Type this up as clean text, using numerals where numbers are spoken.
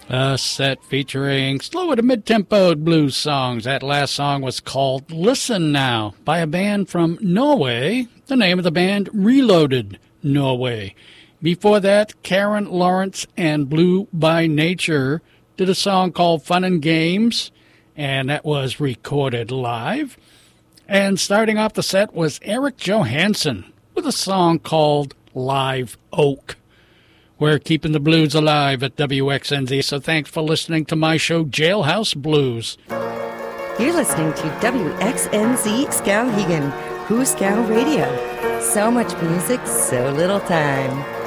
A set featuring slow to mid-tempoed blues songs. That last song was called Listen Now by a band from Norway. The name of the band, Reloaded Norway. Before that, Karen Lawrence and Blue by Nature did a song called Fun and Games, and that was recorded live. And starting off the set was Eric Johansson with a song called Live Oak. We're keeping the blues alive at WXNZ, so thanks for listening to my show, Jailhouse Blues. You're listening to WXNZ Skowhegan, Who's Scow Radio. So much music, so little time.